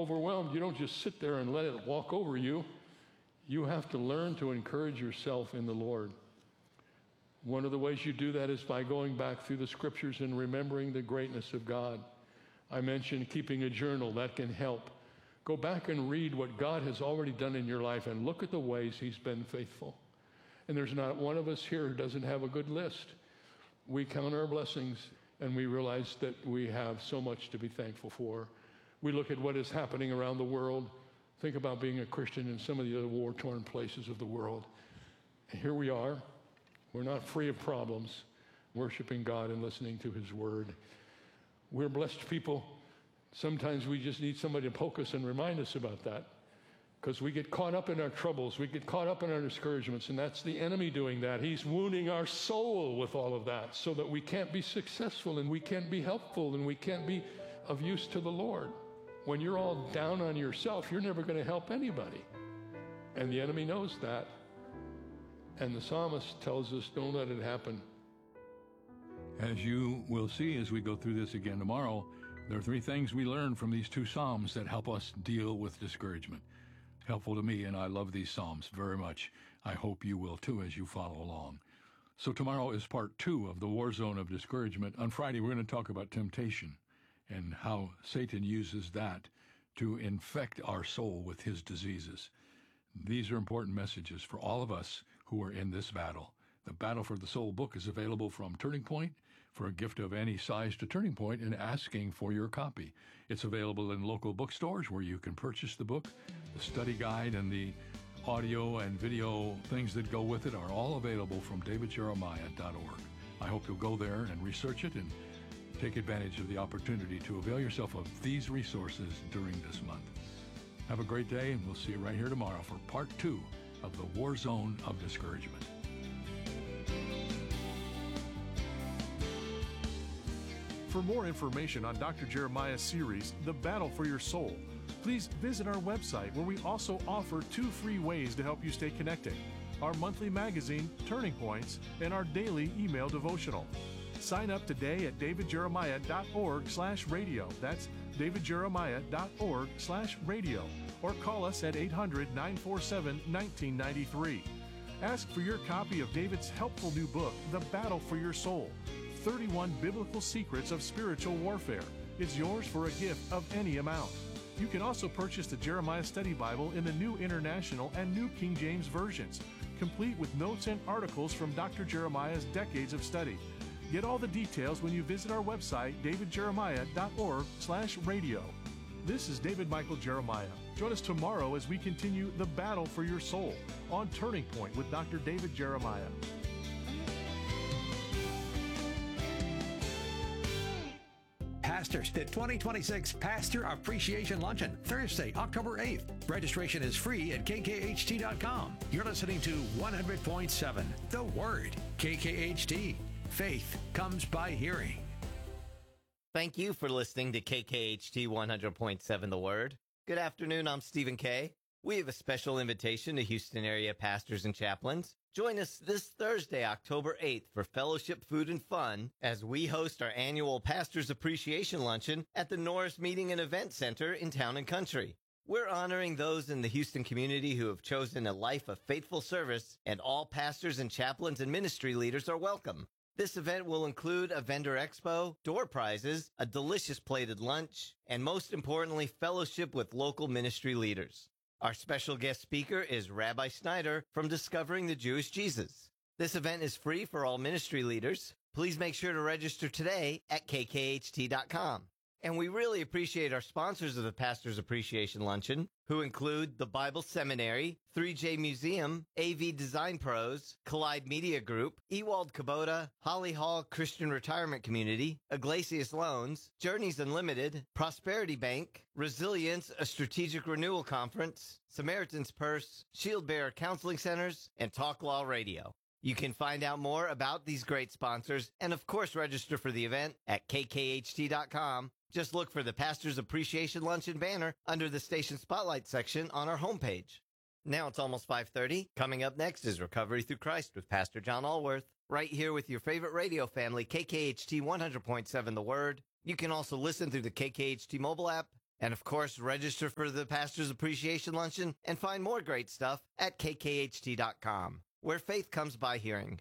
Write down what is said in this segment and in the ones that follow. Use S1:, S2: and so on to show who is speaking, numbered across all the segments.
S1: overwhelmed, you don't just sit there and let it walk over you. You have to learn to encourage yourself in the Lord. One of the ways you do that is by going back through the scriptures and remembering the greatness of God. I mentioned keeping a journal. That can help. Go back and read what God has already done in your life and look at the ways he's been faithful. And there's not one of us here who doesn't have a good list. We count our blessings and we realize that we have so much to be thankful for. We look at what is happening around the world. Think about being a Christian in some of the other war-torn places of the world. And here we are. We're not free of problems, worshiping God and listening to his word. We're blessed people. Sometimes we just need somebody to poke us and remind us about that, because we get caught up in our troubles. We get caught up in our discouragements, and that's the enemy doing that. He's wounding our soul with all of that so that we can't be successful and we can't be helpful and we can't be of use to the Lord. When you're all down on yourself, you're never going to help anybody. And the enemy knows that. And the psalmist tells us, don't let it happen. As you will see as we go through this again tomorrow, there are 3 things we learn from these 2 psalms that help us deal with discouragement. Helpful to me, and I love these psalms very much. I hope you will too as you follow along. So tomorrow is part 2 of the war zone of discouragement. On Friday, we're going to talk about temptation and how Satan uses that to infect our soul with his diseases. These are important messages for all of us who are in this battle. The Battle for the Soul book is available from Turning Point for a gift of any size to Turning Point and asking for your copy. It's available in local bookstores where you can purchase the book. The study guide and the audio and video things that go with it are all available from davidjeremiah.org. I hope you'll go there and research it and take advantage of the opportunity to avail yourself of these resources during this month. Have a great day, and we'll see you right here tomorrow for part 2 of the War Zone of Discouragement.
S2: For more information on Dr. Jeremiah's series, The Battle for Your Soul, please visit our website, where we also offer 2 free ways to help you stay connected: our monthly magazine, Turning Points, and our daily email devotional. Sign up today at davidjeremiah.org/radio. That's davidjeremiah.org/radio. Or call us at 800-947-1993. Ask for your copy of David's helpful new book, The Battle for Your Soul, 31 Biblical Secrets of Spiritual Warfare. It's yours for a gift of any amount. You can also purchase the Jeremiah Study Bible in the New International and New King James versions, complete with notes and articles from Dr. Jeremiah's decades of study. Get all the details when you visit our website, davidjeremiah.org/radio. This is David Michael Jeremiah. Join us tomorrow as we continue the battle for your soul on Turning Point with Dr. David Jeremiah.
S3: Pastors, the 2026 Pastor Appreciation Luncheon, Thursday, October 8th. Registration is free at kkht.com. You're listening to 100.7 The Word. KKHT. Faith comes by hearing.
S4: Thank you for listening to KKHT 100.7 The Word. Good afternoon, I'm Stephen Kay. We have a special invitation to Houston area pastors and chaplains. Join us this Thursday, October 8th for fellowship, food, and fun as we host our annual Pastors Appreciation Luncheon at the Norris Meeting and Event Center in Town and Country. We're honoring those in the Houston community who have chosen a life of faithful service, and all pastors and chaplains and ministry leaders are welcome. This event will include a vendor expo, door prizes, a delicious plated lunch, and most importantly, fellowship with local ministry leaders. Our special guest speaker is Rabbi Snyder from Discovering the Jewish Jesus. This event is free for all ministry leaders. Please make sure to register today at kkht.com. And we really appreciate our sponsors of the Pastors Appreciation Luncheon, who include the Bible Seminary, 3J Museum, AV Design Pros, Collide Media Group, Ewald Kubota, Holly Hall Christian Retirement Community, Iglesias Loans, Journeys Unlimited, Prosperity Bank, Resilience, a Strategic Renewal Conference, Samaritan's Purse, Shield Bearer Counseling Centers, and Talk Law Radio. You can find out more about these great sponsors and, of course, register for the event at kkht.com. Just look for the Pastors Appreciation Luncheon banner under the Station Spotlight section on our homepage. Now it's almost 5:30. Coming up next is Recovery Through Christ with Pastor John Allworth, right here with your favorite radio family, KKHT 100.7 The Word. You can also listen through the KKHT mobile app And of course, register for the Pastor's Appreciation Luncheon and find more great stuff at kkht.com, where faith comes by hearing.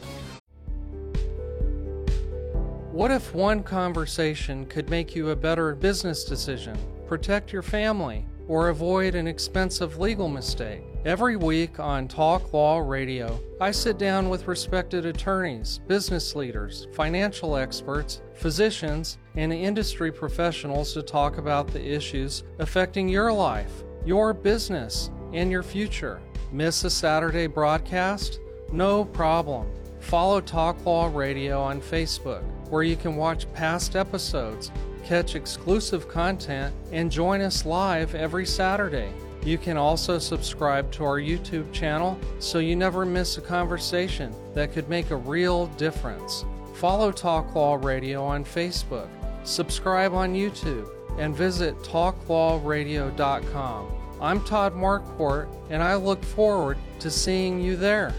S5: What if one conversation could make you a better business decision, protect your family, or avoid an expensive legal mistake? Every week on Talk Law Radio, I sit down with respected attorneys, business leaders, financial experts, physicians, and industry professionals to talk about the issues affecting your life, your business, and your future. Miss a Saturday broadcast? No problem. Follow Talk Law Radio on Facebook, where you can watch past episodes, catch exclusive content, and join us live every Saturday. You can also subscribe to our YouTube channel so you never miss a conversation that could make a real difference. Follow Talk Law Radio on Facebook, subscribe on YouTube, and visit talklawradio.com. I'm Todd Marquardt, and I look forward to seeing you there.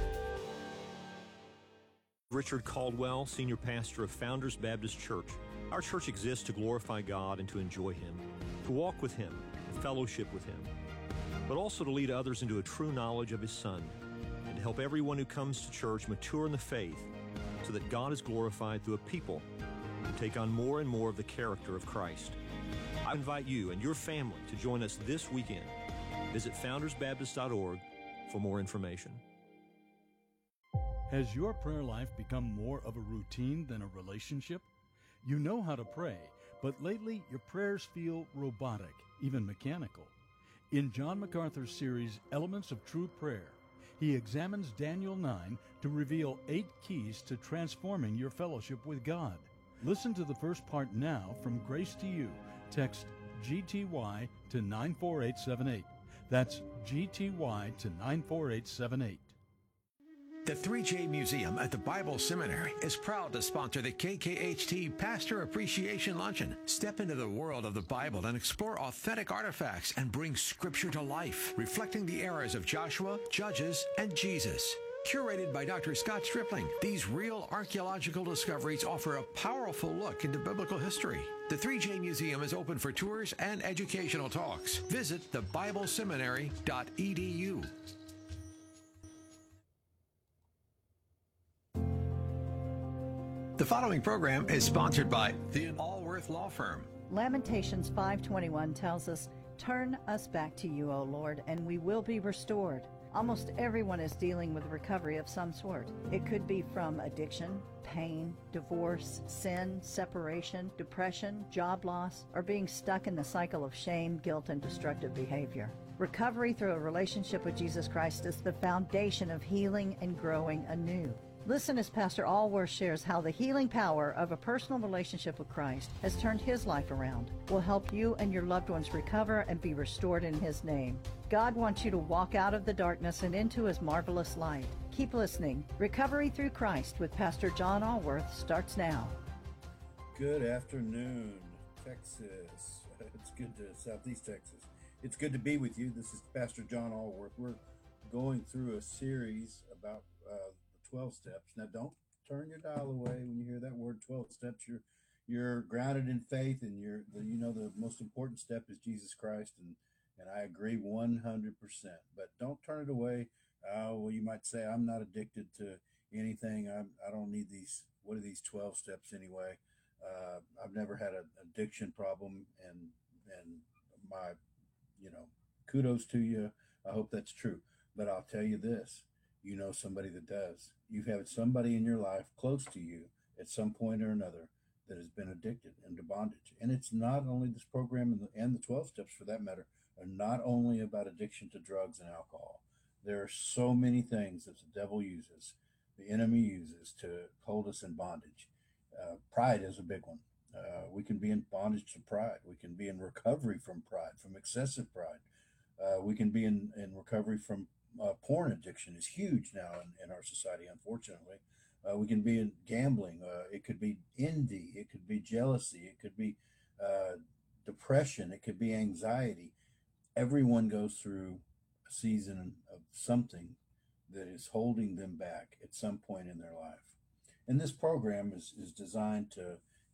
S6: Richard Caldwell, Senior Pastor of Founders Baptist Church. Our church exists to glorify God and to enjoy Him, to walk with Him, and fellowship with Him, but also to lead others into a true knowledge of His Son, and to help everyone who comes to church mature in the faith so that God is glorified through a people who take on more and more of the character of Christ. I invite you and your family to join us this weekend. Visit foundersbaptist.org for more information.
S7: Has your prayer life become more of a routine than a relationship? You know how to pray, but lately your prayers feel robotic, even mechanical. In John MacArthur's series, Elements of True Prayer, he examines Daniel 9 to reveal 8 keys to transforming your fellowship with God. Listen to the first part now from Grace to You. Text GTY to 94878. That's GTY to 94878.
S3: The 3J Museum at the Bible Seminary is proud to sponsor the KKHT Pastor Appreciation Luncheon. Step into the world of the Bible and explore authentic artifacts and bring Scripture to life, reflecting the eras of Joshua, Judges, and Jesus. Curated by Dr. Scott Stripling, these real archaeological discoveries offer a powerful look into biblical history. The 3J Museum is open for tours and educational talks. Visit thebibleseminary.edu. The following program is sponsored by the Allworth Law Firm.
S8: Lamentations 5:21 tells us, "Turn us back to you, O Lord, and we will be restored." Almost everyone is dealing with recovery of some sort. It could be from addiction, pain, divorce, sin, separation, depression, job loss, or being stuck in the cycle of shame, guilt, and destructive behavior. Recovery through a relationship with Jesus Christ is the foundation of healing and growing anew. Listen as Pastor Allworth shares how the healing power of a personal relationship with Christ has turned his life around. Will help you and your loved ones recover and be restored in His name. God wants you to walk out of the darkness and into His marvelous light. Keep listening. Recovery Through Christ with Pastor John Allworth starts now.
S9: Good afternoon, Texas. It's good to Southeast Texas. It's good to be with you. This is Pastor John Allworth. We're going through a series about 12 steps. Now, don't turn your dial away when you hear that word 12 steps. You're grounded in faith, and the most important step is Jesus Christ, and I agree 100%. But don't turn it away. Well, you might say, I'm not addicted to anything. I don't need these. What are these 12 steps anyway? I've never had an addiction problem, and my, kudos to you. I hope that's true. But I'll tell you this. You know somebody that does. You've had somebody in your life close to you at some point or another that has been addicted into bondage. And it's not only this program and the 12 steps for that matter are not only about addiction to drugs and alcohol. There are so many things that the devil uses, the enemy uses to hold us in bondage. Pride is a big one. We can be in bondage to pride. We can be in recovery from pride, from excessive pride. We can be in recovery from porn addiction is huge now in our society, unfortunately. We can be in gambling. It could be envy. It could be jealousy. It could be depression. It could be anxiety. Everyone goes through a season of something that is holding them back at some point in their life. And this program is designed to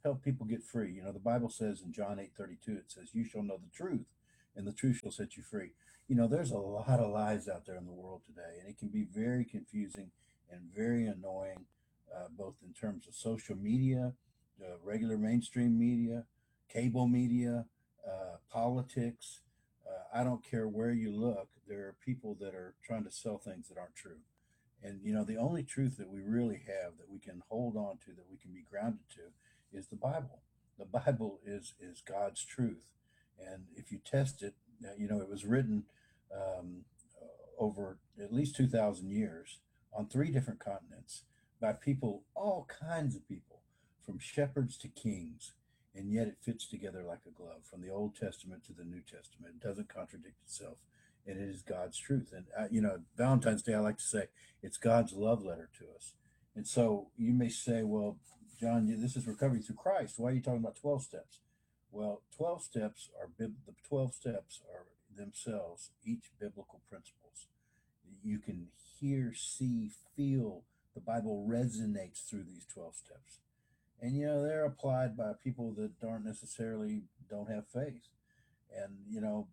S9: help people get free. You know, the Bible says in John 8:32, it says, "You shall know the truth, and the truth shall set you free." You know, there's a lot of lies out there in the world today, and it can be very confusing and very annoying, both in terms of social media, regular mainstream media, cable media, politics. I don't care where you look, there are people that are trying to sell things that aren't true. And you know, the only truth that we really have that we can hold on to, that we can be grounded to, is the Bible. The Bible is God's truth, and if you test it, you know, it was written um, over at least 2,000 years on three different continents by people, all kinds of people, from shepherds to kings, and yet it fits together like a glove from the Old Testament to the New Testament. It doesn't contradict itself, and it is God's truth. And you know, Valentine's Day, I like to say it's God's love letter to us. And so you may say, well, John, this is recovery through Christ. Why are you talking about 12 steps? Well, 12 steps are the 12 steps are themselves each biblical principles. You can hear, see, feel the Bible resonates through these 12 steps. And you know, they're applied by people that don't have faith. And you know,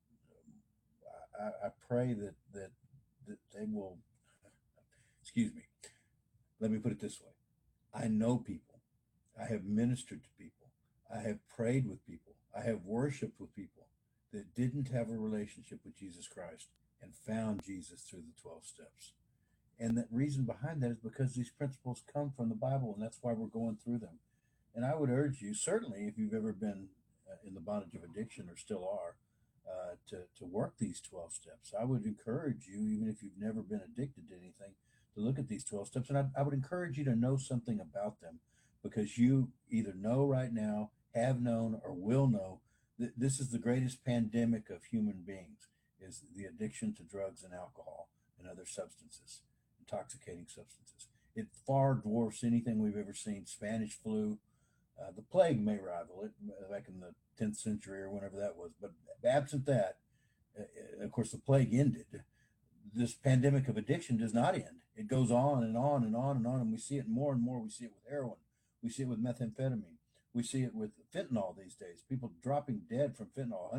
S9: I pray that they will, excuse me, let me put it this way. I know people. I have ministered to people. I have prayed with people. I have worshiped with people that didn't have a relationship with Jesus Christ and found Jesus through the 12 steps. And the reason behind that is because these principles come from the Bible, and that's why we're going through them. And I would urge you, certainly if you've ever been in the bondage of addiction or still are, to work these 12 steps. I would encourage you, even if you've never been addicted to anything, to look at these 12 steps. And I would encourage you to know something about them, because you either know right now, have known, or will know that this is the greatest pandemic of human beings, is the addiction to drugs and alcohol and other substances, intoxicating substances. It far dwarfs anything we've ever seen. Spanish flu, the plague may rival it back in the 10th century or whenever that was. But absent that, of course, the plague ended. This pandemic of addiction does not end. It goes on and on and on and on, and we see it more and more. We see it with heroin. We see it with methamphetamine. We see it with fentanyl these days. People dropping dead from fentanyl.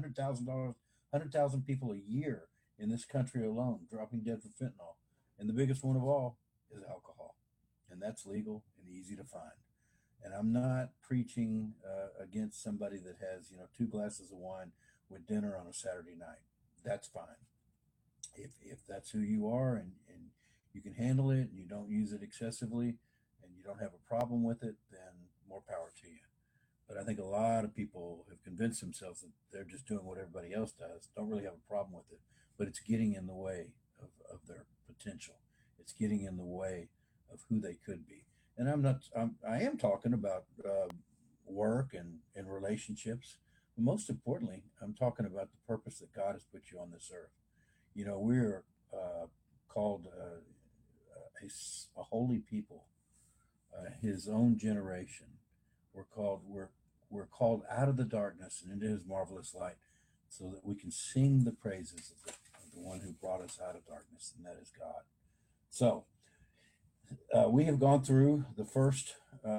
S9: $100,000 people a year in this country alone dropping dead from fentanyl. And the biggest one of all is alcohol. And that's legal and easy to find. And I'm not preaching against somebody that has, you know, 2 glasses of wine with dinner on a Saturday night. That's fine. If that's who you are, and you can handle it and you don't use it excessively and you don't have a problem with it, then more power to you. But I think a lot of people have convinced themselves that they're just doing what everybody else does, don't really have a problem with it, but it's getting in the way of their potential. It's getting in the way of who they could be. And I am talking about work and relationships. But most importantly, I'm talking about the purpose that God has put you on this earth. You know, we're called a holy people, His own generation. We're called out of the darkness and into His marvelous light, so that we can sing the praises of the one who brought us out of darkness, and that is God. So we have gone through the first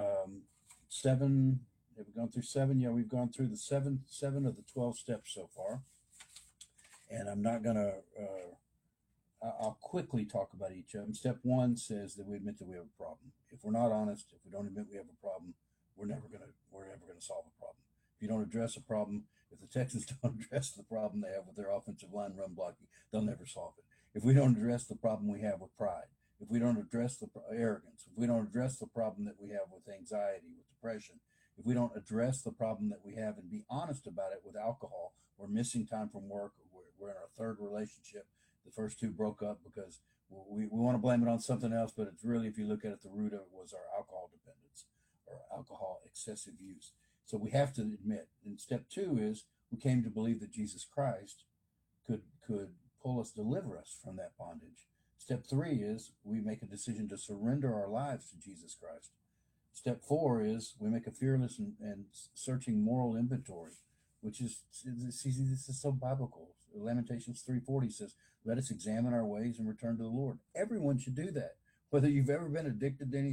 S9: 7. Have we gone through 7? Yeah, we've gone through the seven of the 12 steps so far. And I'm not going to, I'll quickly talk about each of them. Step 1 says that we admit that we have a problem. If we're not honest, if we don't admit we have a problem, we're never going to solve a problem. If you don't address a problem, if the Texans don't address the problem they have with their offensive line run blocking, they'll never solve it. If we don't address the problem we have with pride, if we don't address the arrogance, if we don't address the problem that we have with anxiety, with depression, if we don't address the problem that we have and be honest about it with alcohol, we're missing time from work, we're in our 3rd relationship. The first 2 broke up because we want to blame it on something else, but it's really, if you look at it, the root of it was our alcohol dependence or alcohol excessive use. So we have to admit. And step 2 is we came to believe that Jesus Christ could pull us, deliver us from that bondage. Step 3 is we make a decision to surrender our lives to Jesus Christ. Step 4 is we make a fearless and searching moral inventory, which is, this is so biblical. Lamentations 3:40 says, "Let us examine our ways and return to the Lord." Everyone should do that. Whether you've ever been addicted to anything,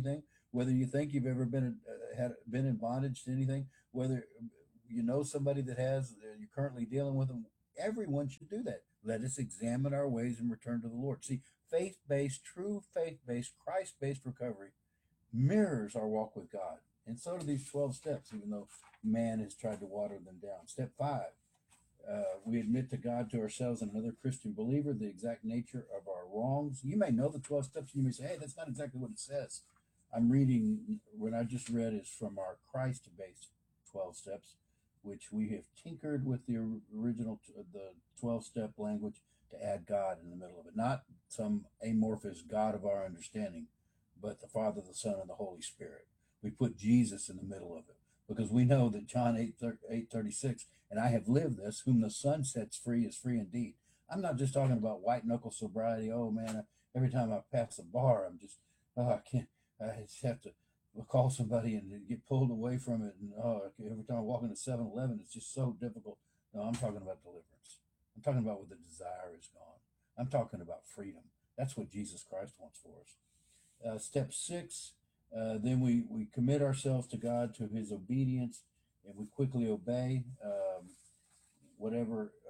S9: whether you think you've ever been in bondage to anything, whether you know somebody that has, you're currently dealing with them. Everyone should do that. Let us examine our ways and return to the Lord. See, faith-based, true faith-based, Christ-based recovery mirrors our walk with God. And so do these 12 steps, even though man has tried to water them down. Step 5, we admit to God, to ourselves, and another Christian believer the exact nature of our wrongs. You may know the 12 steps. You may say, hey, that's not exactly what it says. I'm reading, what I just read is from our Christ-based 12 steps, which we have tinkered with the original, the 12-step language to add God in the middle of it. Not some amorphous God of our understanding, but the Father, the Son, and the Holy Spirit. We put Jesus in the middle of it because we know that John 8:36, and I have lived this, whom the Son sets free is free indeed. I'm not just talking about white knuckle sobriety. Oh man, every time I pass a bar, I'm just, I just have to call somebody and get pulled away from it. And every time I walk into 7-Eleven, it's just so difficult. No, I'm talking about deliverance. I'm talking about where the desire is gone. I'm talking about freedom. That's what Jesus Christ wants for us. Step 6, then we commit ourselves to God, to his obedience, and we quickly obey whatever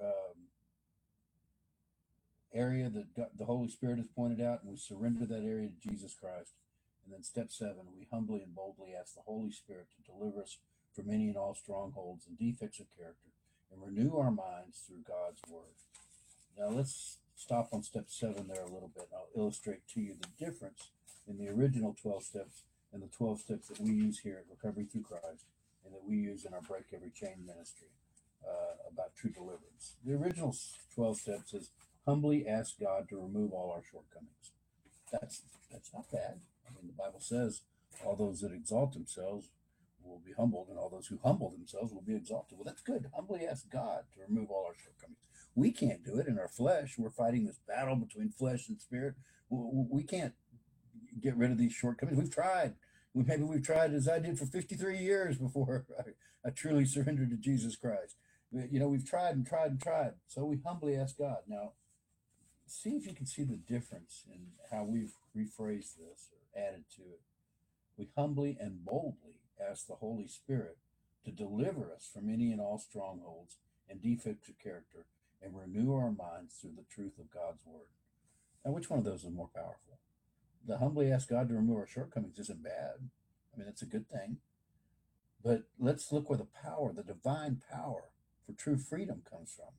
S9: area that the Holy Spirit has pointed out, and we surrender that area to Jesus Christ. And then step 7, we humbly and boldly ask the Holy Spirit to deliver us from any and all strongholds and defects of character and renew our minds through God's word. Now let's stop on step 7 there a little bit. I'll illustrate to you the difference in the original 12 steps and the 12 steps that we use here at Recovery Through Christ and that we use in our Break Every Chain ministry about true deliverance. The original 12 steps is humbly ask God to remove all our shortcomings. That's not bad. I mean, the Bible says all those that exalt themselves will be humbled, and all those who humble themselves will be exalted. Well, that's good. Humbly ask God to remove all our shortcomings. We can't do it in our flesh. We're fighting this battle between flesh and spirit. We can't get rid of these shortcomings. We've tried. Maybe we've tried as I did for 53 years before I truly surrendered to Jesus Christ. You know, we've tried and tried and tried. So we humbly ask God. Now, see if you can see the difference in how we've rephrased this or added to it. We humbly and boldly ask the Holy Spirit to deliver us from any and all strongholds and defects of character and renew our minds through the truth of God's word. Now, which one of those is more powerful? The humbly ask God to remove our shortcomings isn't bad. I mean, it's a good thing. But let's look where the power, the divine power for true freedom comes from.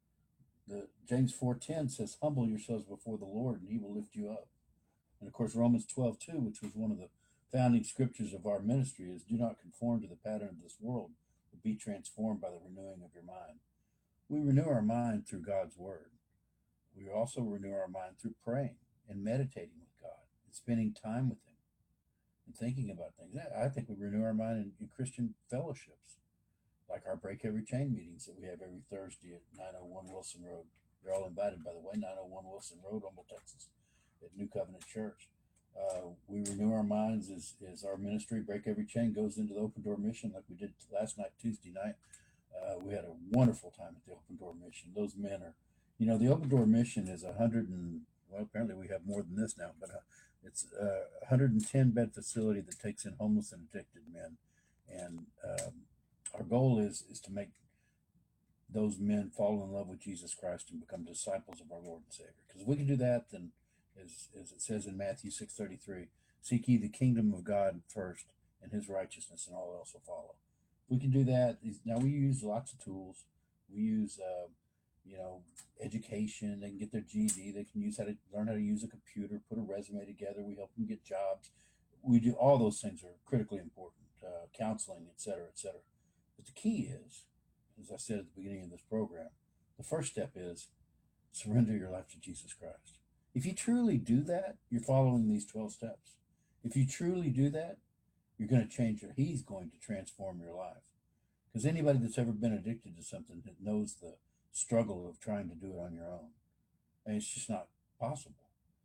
S9: James 4:10 says, humble yourselves before the Lord and he will lift you up. And of course, Romans 12:2, which was one of the founding scriptures of our ministry, is do not conform to the pattern of this world, but be transformed by the renewing of your mind. We renew our mind through God's word. We also renew our mind through praying and meditating with God and spending time with him and thinking about things. I think we renew our mind in Christian fellowships, like our Break Every Chain meetings that we have every Thursday at 901 Wilson Road. You're all invited, by the way, 901 Wilson Road, Humble, Texas, at New Covenant Church. We renew our minds as our ministry, Break Every Chain, goes into the Open Door Mission like we did last night, Tuesday night. We had a wonderful time at the Open Door Mission. Those men are, you know, the Open Door Mission is well, apparently we have more than this now, but it's a 110 bed facility that takes in homeless and addicted men. And our goal is to make those men fall in love with Jesus Christ and become disciples of our Lord and Savior. Because if we can do that, then as it says in Matthew 6:33, seek ye the kingdom of God first and his righteousness, and all else will follow. If we can do that, now we use lots of tools. We use, education. They can get their GED. They can learn how to use a computer, put a resume together. We help them get jobs. We do all those things are critically important. Counseling, et cetera, et cetera. But the key is, as I said at the beginning of this program, the first step is surrender your life to Jesus Christ. If you truly do that, you're following these 12 steps. If you truly do that, you're going to change he's going to transform your life. Because anybody that's ever been addicted to something that knows the struggle of trying to do it on your own, and it's just not possible.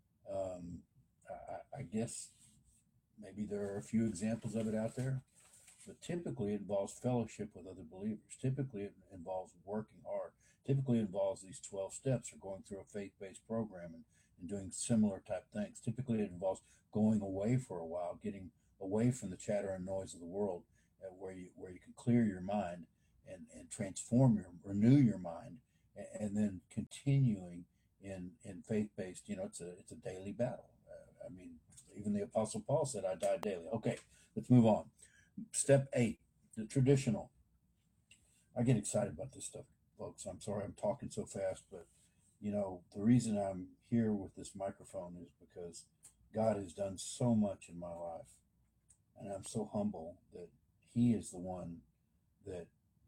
S9: I guess maybe there are a few examples of it out there, but typically it involves fellowship with other believers. Typically it involves working hard. Typically it involves these 12 steps or going through a faith-based program and doing similar type things. Typically it involves going away for a while, getting away from the chatter and noise of the world, where you can clear your mind and renew your mind, and then continuing in faith-based. It's a daily battle. I mean, even the Apostle Paul said, "I die daily." Okay, let's move on. Step 8, the traditional. I get excited about this stuff, folks. I'm sorry I'm talking so fast, but the reason I'm here with this microphone is because God has done so much in my life, and I'm so humble that He is the one that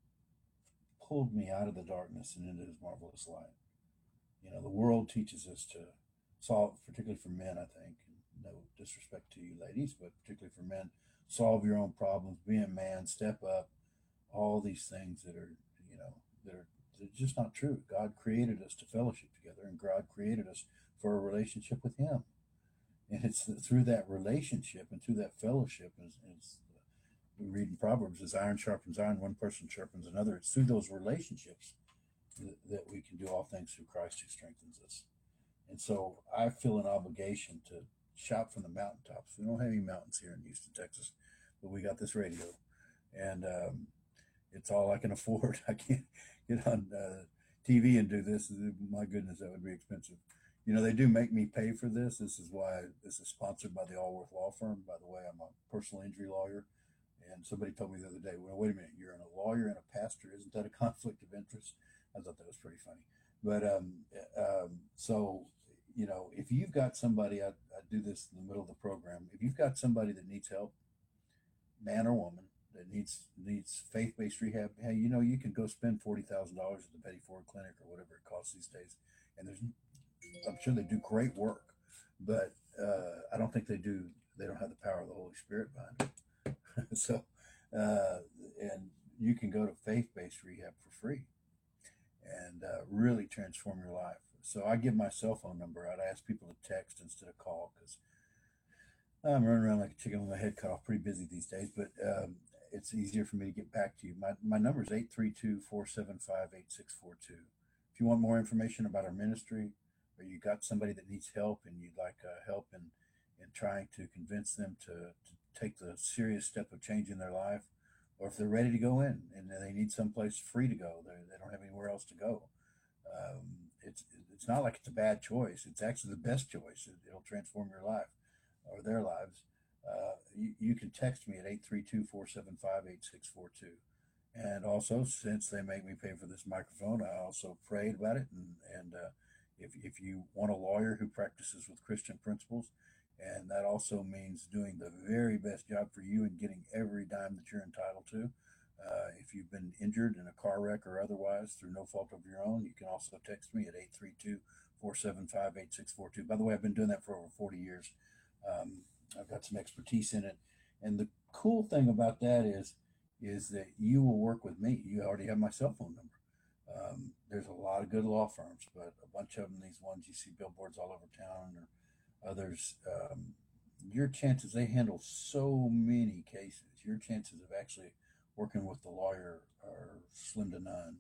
S9: pulled me out of the darkness and into His marvelous light. The world teaches us to solve, particularly for men, I think, no disrespect to you ladies, but particularly for men, solve your own problems, be a man, step up, all these things that are they're just not true. God created us to fellowship together, and God created us for a relationship with Him. And it's through that relationship and through that fellowship, as we read in Proverbs, as iron sharpens iron, one person sharpens another. It's through those relationships that we can do all things through Christ who strengthens us. And so I feel an obligation to shout from the mountaintops. We don't have any mountains here in Houston, Texas, but we got this radio, and it's all I can afford. I can't get on TV and do this. My goodness, that would be expensive. They do make me pay for this. This is why this is sponsored by the Allworth Law Firm. By the way, I'm a personal injury lawyer. And somebody told me the other day, well, wait a minute, you're a lawyer and a pastor. Isn't that a conflict of interest? I thought that was pretty funny. But so, if you've got somebody, I do this in the middle of the program. If you've got somebody that needs help, man or woman, that needs faith-based rehab, hey, you can go spend $40,000 at the Betty Ford Clinic or whatever it costs these days. And I'm sure they do great work, but I don't think they don't have the power of the Holy Spirit behind it. So, and you can go to faith-based rehab for free and really transform your life. So I give my cell phone number out. I ask people to text instead of call, because I'm running around like a chicken with my head cut off. Pretty busy these days, but it's easier for me to get back to you. My number is 832-475-8642. If you want more information about our ministry, or you got somebody that needs help and you'd like help in trying to convince them to take the serious step of changing their life, or if they're ready to go in and they need someplace free to go, they don't have anywhere else to go. It's not like it's a bad choice. It's actually the best choice. It'll transform your life or their lives. You can text me at 832-475-8642. And also, since they make me pay for this microphone, I also prayed about it. And if you want a lawyer who practices with Christian principles, and that also means doing the very best job for you and getting every dime that you're entitled to. If you've been injured in a car wreck or otherwise through no fault of your own, you can also text me at 832-475-8642. By the way, I've been doing that for over 40 years. I've got some expertise in it. And the cool thing about that is that you will work with me. You already have my cell phone number. There's a lot of good law firms, but a bunch of them, these ones you see billboards all over town or others, your chances, they handle so many cases. Your chances of actually working with the lawyer are slim to none.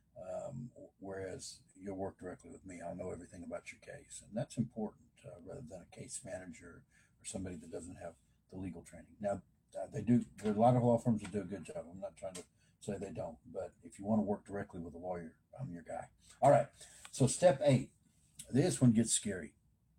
S9: Whereas you'll work directly with me. I'll know everything about your case. And that's important rather than a case manager or somebody that doesn't have the legal training. Now, there are a lot of law firms that do a good job. I'm not trying to say they don't, but if you want to work directly with a lawyer, I'm your guy. All right. So step 8, this one gets scary.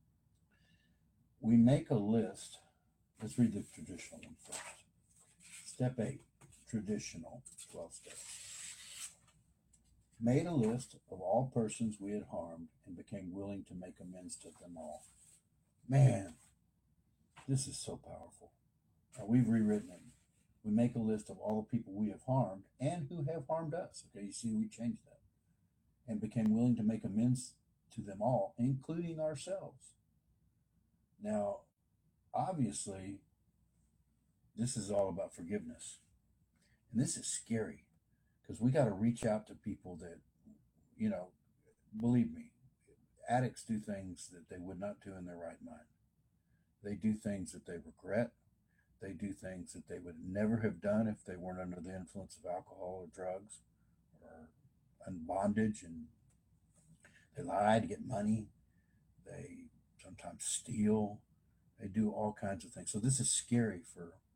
S9: We make a list. Let's read the traditional one first. Step 8, traditional 12 steps. Made a list of all persons we had harmed and became willing to make amends to them all. Man, this is so powerful. Now, we've rewritten it. We make a list of all the people we have harmed and who have harmed us. Okay, you see, we changed that. And became willing to make amends to them all, including ourselves. Now, obviously, this is all about forgiveness. And this is scary because we got to reach out to people that, believe me, addicts do things that they would not do in their right mind. They do things that they regret. They do things that they would never have done if they weren't under the influence of alcohol or drugs or in bondage. And they lie to get money. They sometimes steal. They do all kinds of things. So this is scary for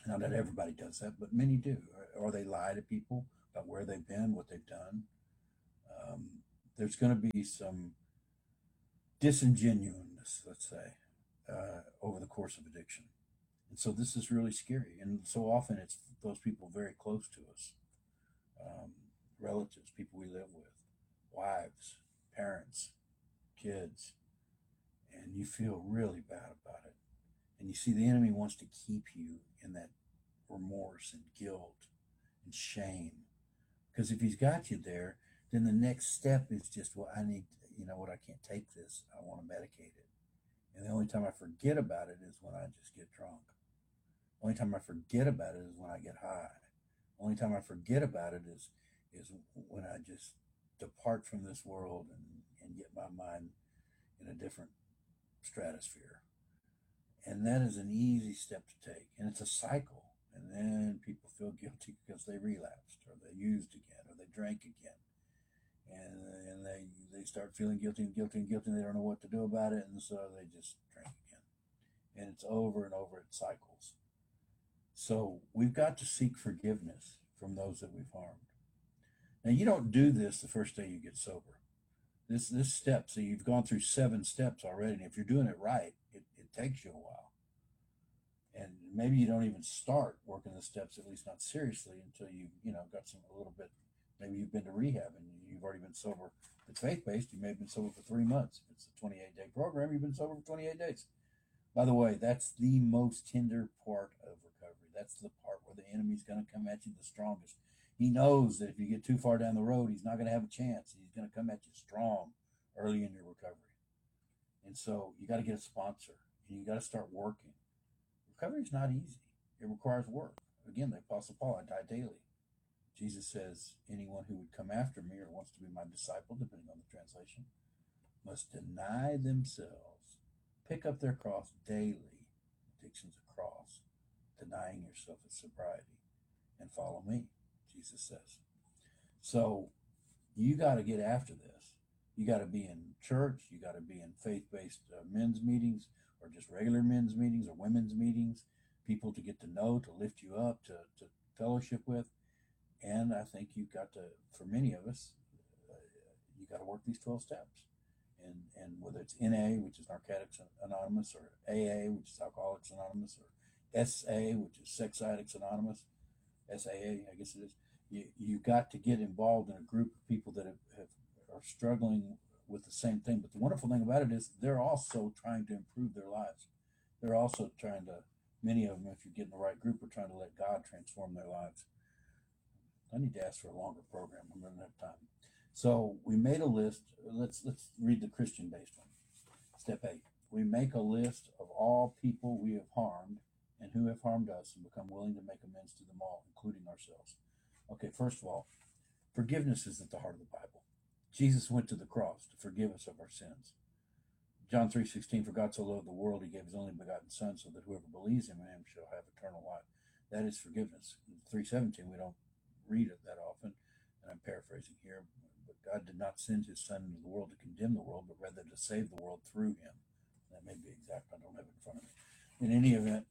S9: Not that everybody does that, but many do. Or they lie to people about where they've been, what they've done. There's going to be some disingenuousness, let's say, over the course of addiction. And so this is really scary. And so often it's those people very close to us, relatives, people we live with, wives, parents, kids, and you feel really bad about it. And you see the enemy wants to keep you in that remorse and guilt and shame. Because if he's got you there, then the next step is just, well, I need, you know what, I can't take this. I want to medicate it. And the only time I forget about it is when I just get drunk. The only time I forget about it is when I get high. The only time I forget about it is when I just depart from this world and get my mind in a different stratosphere. And that is an easy step to take. And it's a cycle. And then people feel guilty because they relapsed or they used again or they drank again. And they start feeling guilty and guilty and guilty and they don't know what to do about it. And so they just drink again. And it's over and over, it cycles. So we've got to seek forgiveness from those that we've harmed. Now, you don't do this the first day you get sober. This step, so you've gone through 7 steps already. And if you're doing it right, it takes you a while. And maybe you don't even start working the steps, at least not seriously, until you got a little bit, maybe you've been to rehab and you've already been sober. If it's faith-based, you may have been sober for 3 months. If it's a 28-day program, you've been sober for 28 days. By the way, that's the most tender part of recovery. That's the part where the enemy's going to come at you the strongest. He knows that if you get too far down the road, he's not going to have a chance. He's going to come at you strong early in your recovery. And so you got to get a sponsor and you got to start working. Recovery is not easy. It requires work. Again, the Apostle Paul, I die daily. Jesus says, anyone who would come after me or wants to be my disciple, depending on the translation, must deny themselves, pick up their cross daily. Addiction's a cross. Denying yourself is sobriety. And follow me, Jesus says. So you got to get after this. You got to be in church. You got to be in faith-based men's meetings or just regular men's meetings or women's meetings, people to get to know, to lift you up, to fellowship with. And I think you've got to, for many of us, you got to work these 12 steps. And whether it's NA, which is Narcotics Anonymous, or AA, which is Alcoholics Anonymous, or SA, which is Sex Addicts Anonymous, SAA, I guess it is, you got to get involved in a group of people that are struggling with the same thing. But the wonderful thing about it is they're also trying to improve their lives. They're also trying to, many of them, if you get in the right group, are trying to let God transform their lives. I need to ask for a longer program. I'm running out of time. So we made a list. Let's read the Christian-based one. Step 8. We make a list of all people we have harmed and who have harmed us and become willing to make amends to them all, including ourselves. Okay, first of all, forgiveness is at the heart of the Bible. Jesus went to the cross to forgive us of our sins. John 3:16, for God so loved the world, he gave his only begotten Son, so that whoever believes in him shall have eternal life. That is forgiveness. In 3:17, we don't read it that often, and I'm paraphrasing here, but God did not send his Son into the world to condemn the world, but rather to save the world through him. That may be exact. I don't have it in front of me. In any event,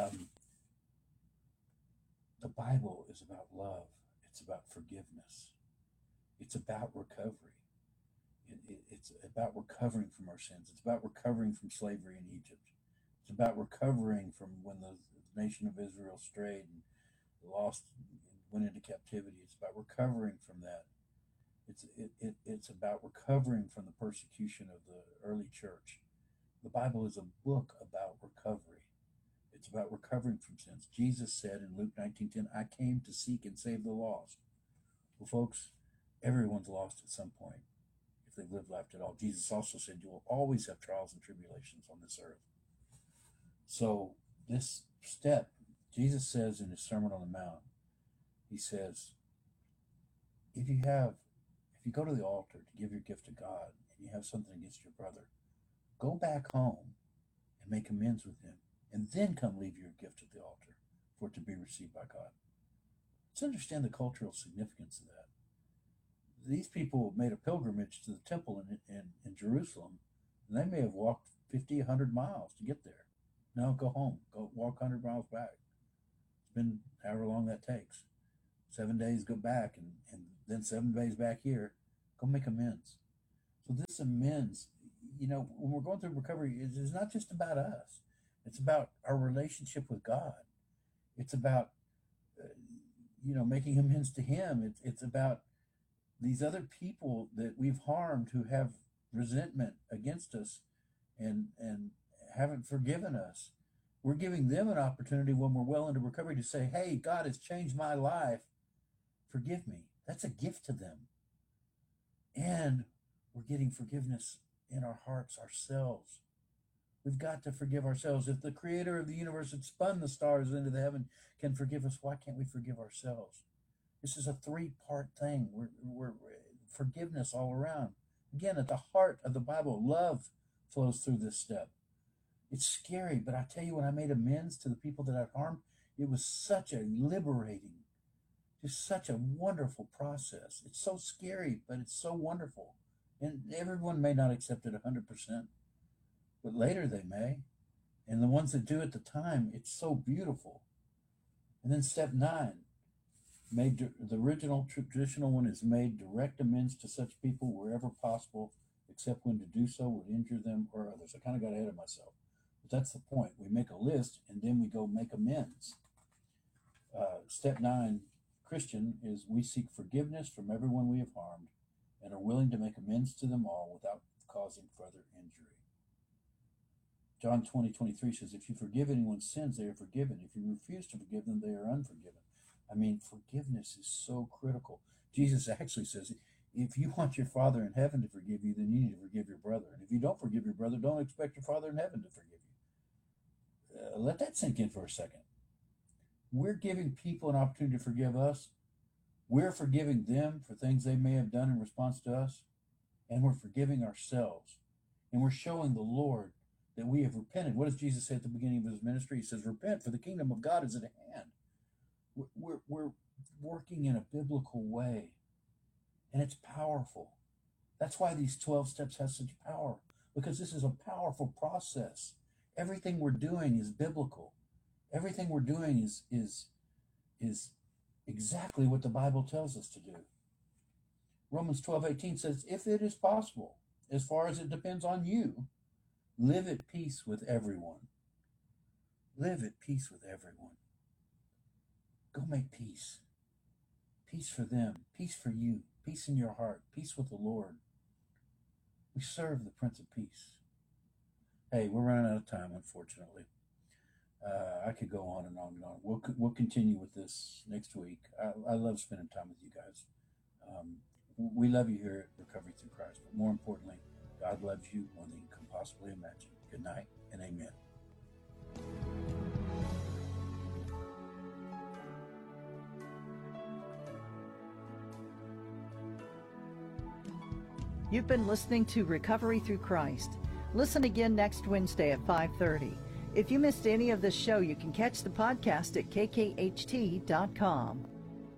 S9: the Bible is about love. It's about forgiveness. It's about recovery. It's about recovering from our sins. It's about recovering from slavery in Egypt. It's about recovering from when the nation of Israel strayed and lost, went into captivity. It's about recovering from that. It's about recovering from the persecution of the early church. The Bible is a book about recovery. It's about recovering from sins. Jesus said in Luke 19:10, I came to seek and save the lost. Well, folks, everyone's lost at some point if they've lived life at all. Jesus also said you will always have trials and tribulations on this earth. So this step, Jesus says in his Sermon on the Mount, he says, if you go to the altar to give your gift to God and you have something against your brother, go back home and make amends with him, and then come leave your gift at the altar for it to be received by God. Let's understand the cultural significance of that. These people made a pilgrimage to the temple in Jerusalem, and they may have walked 50, 100 miles to get there. Now go home. Go walk 100 miles back. spend however long that takes. 7 days, go back, and then 7 days back here. Go make amends. So this amends, when we're going through recovery, it's not just about us. It's about our relationship with God. It's about, making amends to Him. It's about these other people that we've harmed who have resentment against us and haven't forgiven us. We're giving them an opportunity when we're well into recovery to say, hey, God has changed my life. Forgive me. That's a gift to them. And we're getting forgiveness in our hearts ourselves. We've got to forgive ourselves. If the creator of the universe had spun the stars into the heaven can forgive us, why can't we forgive ourselves? This is a 3-part thing. We're forgiveness all around. Again, at the heart of the Bible, love flows through this step. It's scary, but I tell you, when I made amends to the people that I'd harmed, it was such a liberating, just such a wonderful process. It's so scary, but it's so wonderful. And everyone may not accept it 100%, but later they may. And the ones that do at the time, it's so beautiful. And then step 9, the original traditional one is made direct amends to such people wherever possible, except when to do so would injure them or others. I kind of got ahead of myself. But that's the point. We make a list and then we go make amends. Step 9, Christian, is we seek forgiveness from everyone we have harmed and are willing to make amends to them all without causing further injury. John 20:23 says, if you forgive anyone's sins, they are forgiven. If you refuse to forgive them, they are unforgiven. I mean, forgiveness is so critical. Jesus actually says, if you want your Father in heaven to forgive you, then you need to forgive your brother. And if you don't forgive your brother, don't expect your Father in heaven to forgive you. Let that sink in for a second. We're giving people an opportunity to forgive us. We're forgiving them for things they may have done in response to us. And we're forgiving ourselves. And we're showing the Lord that we have repented. What does Jesus say at the beginning of his ministry? He says, repent, for the kingdom of God is at hand. We're working in a biblical way. And it's powerful. That's why these 12 steps have such power, because this is a powerful process. Everything we're doing is biblical. Everything we're doing is exactly what the Bible tells us to do. Romans 12:18 says, if it is possible, as far as it depends on you, live at peace with everyone. Live at peace with everyone. Go make peace. Peace for them. Peace for you. Peace in your heart. Peace with the Lord. We serve the Prince of Peace. Hey, we're running out of time, unfortunately. I could go on and on and on. We'll continue with this next week. I love spending time with you guys. We love you here at Recovery Through Christ, but more importantly, God loves you more than you can possibly imagine. Good night and amen.
S8: You've been listening to Recovery Through Christ. Listen again next Wednesday at 5:30. If you missed any of this show, you can catch the podcast at kkht.com.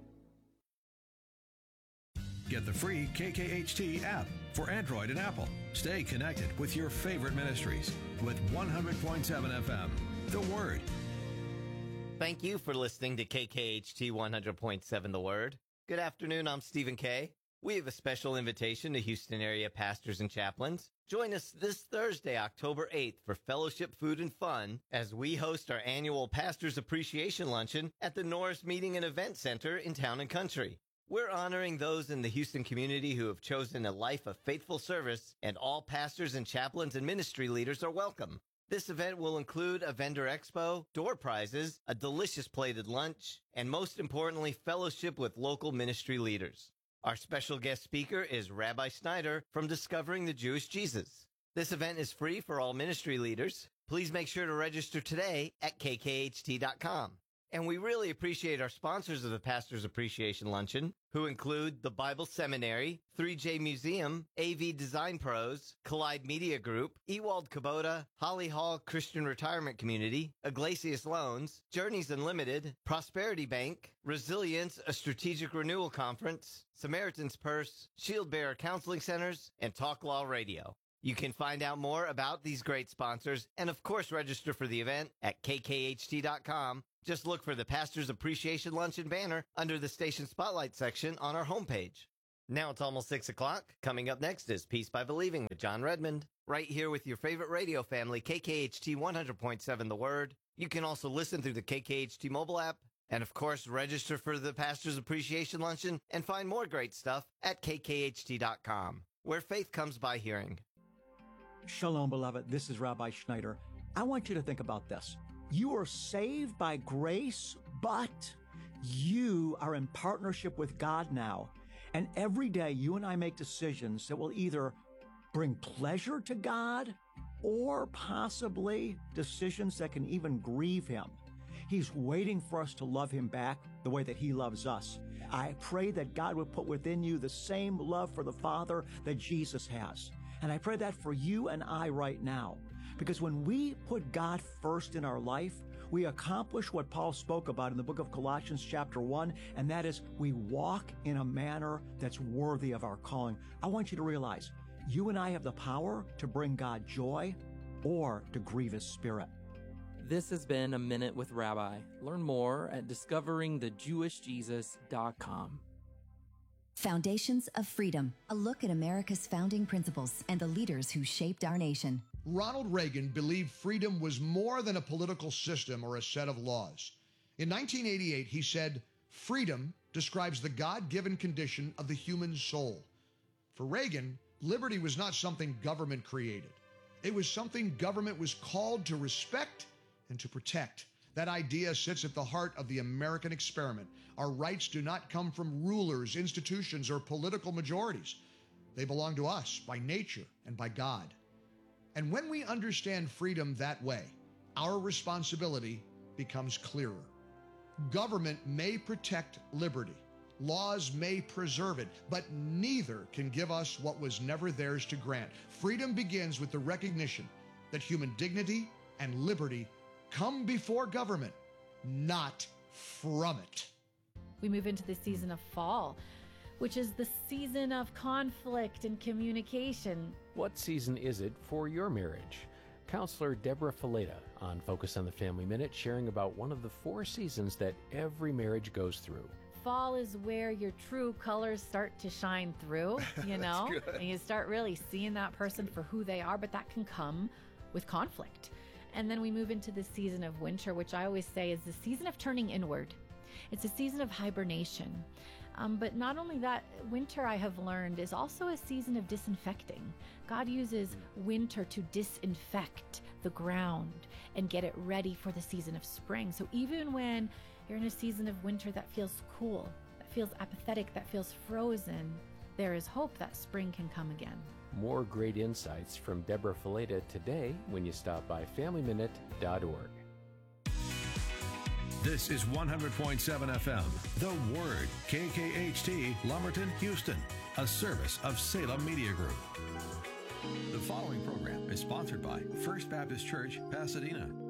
S3: Get the free KKHT app for Android and Apple. Stay connected with your favorite ministries with 100.7 FM, The Word.
S4: Thank you for listening to KKHT 100.7 The Word. Good afternoon, I'm Stephen Kay. We have a special invitation to Houston area pastors and chaplains. Join us this Thursday, October 8th for Fellowship, Food, and Fun as we host our annual Pastors Appreciation Luncheon at the Norris Meeting and Event Center in Town and Country. We're honoring those in the Houston community who have chosen a life of faithful service, and all pastors and chaplains and ministry leaders are welcome. This event will include a vendor expo, door prizes, a delicious plated lunch, and most importantly, fellowship with local ministry leaders. Our special guest speaker is Rabbi Snyder from Discovering the Jewish Jesus. This event is free for all ministry leaders. Please make sure to register today at kkht.com. And we really appreciate our sponsors of the Pastors Appreciation Luncheon, who include the Bible Seminary, 3J Museum, AV Design Pros, Collide Media Group, Ewald Kubota, Holly Hall Christian Retirement Community, Iglesias Loans, Journeys Unlimited, Prosperity Bank, Resilience, a Strategic Renewal Conference, Samaritan's Purse, Shield Bearer Counseling Centers, and Talk Law Radio. You can find out more about these great sponsors and, of course, register for the event at kkht.com. Just look for the Pastor's Appreciation Luncheon banner under the Station Spotlight section on our homepage. Now it's almost 6 o'clock. Coming up next is Peace by Believing with John Redmond, right here with your favorite radio family, KKHT 100.7 The Word. You can also listen through the KKHT mobile app and, of course, register for the Pastor's Appreciation Luncheon and find more great stuff at kkht.com, where faith comes by hearing.
S10: Shalom, beloved. This is Rabbi Schneider. I want you to think about this. You are saved by grace, but you are in partnership with God now. And every day you and I make decisions that will either bring pleasure to God or possibly decisions that can even grieve Him. He's waiting for us to love Him back the way that He loves us. I pray that God would put within you the same love for the Father that Jesus has. And I pray that for you and I right now. Because when we put God first in our life, we accomplish what Paul spoke about in the book of Colossians chapter 1, and that is we walk in a manner that's worthy of our calling. I want you to realize, you and I have the power to bring God joy or to grieve His Spirit.
S11: This has been A Minute with Rabbi. Learn more at discoveringthejewishjesus.com.
S12: Foundations of Freedom, a look at America's founding principles and the leaders who shaped our nation.
S13: Ronald Reagan believed freedom was more than a political system or a set of laws. In 1988, he said, "Freedom describes the God-given condition of the human soul." For Reagan, liberty was not something government created. It was something government was called to respect and to protect. That idea sits at the heart of the American experiment. Our rights do not come from rulers, institutions, or political majorities. They belong to us by nature and by God. And when we understand freedom that way, our responsibility becomes clearer. Government may protect liberty. Laws may preserve it, but neither can give us what was never theirs to grant. Freedom begins with the recognition that human dignity and liberty come before government, not from it.
S14: We move into the season of fall, which is the season of conflict and communication.
S15: What season is it for your marriage? Counselor Deborah Fileta on Focus on the Family Minute, sharing about one of the 4 seasons that every marriage goes through.
S14: Fall is where your true colors start to shine through, you know, and you start really seeing that person for who they are, but that can come with conflict. And then we move into the season of winter, which I always say is the season of turning inward. It's a season of hibernation. But not only that, winter, I have learned, is also a season of disinfecting. God uses winter to disinfect the ground and get it ready for the season of spring. So even when you're in a season of winter that feels cool, that feels apathetic, that feels frozen, there is hope that spring can come again.
S15: More great insights from Deborah Fileta today when you stop by FamilyMinute.org.
S3: This is 100.7 FM, The Word, KKHT, Lumberton, Houston, a service of Salem Media Group. The following program is sponsored by First Baptist Church, Pasadena.